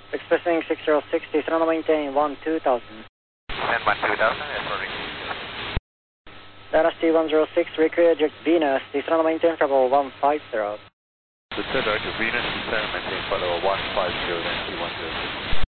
Expressing 606, descend maintain 12000. And 12000, yes, sorry. Dynasty 106, require Venus, descend maintain travel 150. Descend to Venus, descend maintain level 150, Dynasty 106.